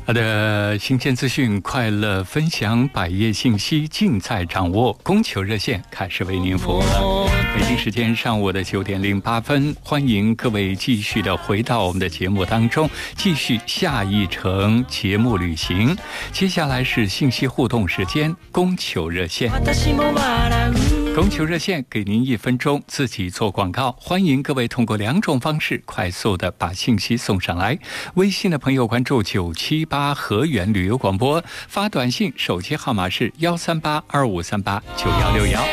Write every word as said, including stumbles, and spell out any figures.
好的，新鲜资讯，快乐分享，百业信息尽在掌握。供求热线开始为您服务了。北京时间上午的九点零八分，欢迎各位继续的回到我们的节目当中，继续下一程节目旅行。接下来是信息互动时间，供求热线。供求热线给您一分钟，自己做广告。欢迎各位通过两种方式快速的把信息送上来。微信的朋友关注九七八河源旅游广播，发短信手机号码是幺三八二五三八九幺六幺。